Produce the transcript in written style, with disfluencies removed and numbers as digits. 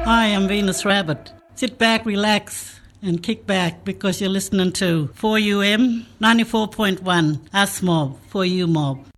Hi, I'm Venus Rabbit. Sit back, relax, and kick back because you're listening to 4UM 94.1 Us Mob, 4U Mob.